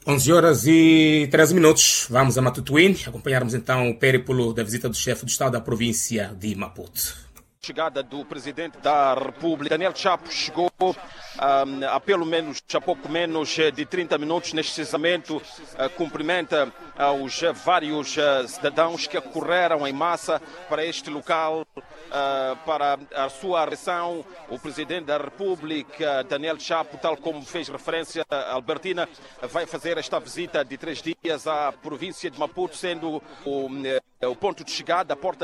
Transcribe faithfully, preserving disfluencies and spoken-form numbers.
onze horas e treze minutos. Vamos a Matutuíne acompanharmos então o périplo da visita do chefe do Estado à província de Maputo. Chegada do Presidente da República, Daniel Chapo, chegou um, há pelo menos, há pouco menos de trinta minutos neste cesamento, uh, cumprimenta aos uh, vários uh, cidadãos que acorreram em massa para este local, uh, para a sua reação. O Presidente da República, Daniel Chapo, tal como fez referência a Albertina, vai fazer esta visita de três dias à província de Maputo, sendo o, uh, o ponto de chegada, a porta